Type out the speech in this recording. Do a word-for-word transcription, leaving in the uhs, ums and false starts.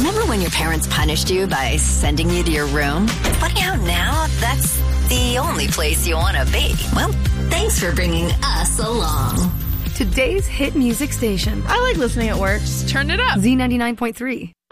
Remember when your parents punished you by sending you to your room? Funny how now that's the only place you want to be. Well, thanks for bringing us along. Today's hit music station. I like listening at work. Just turn it up. Z ninety-nine point three.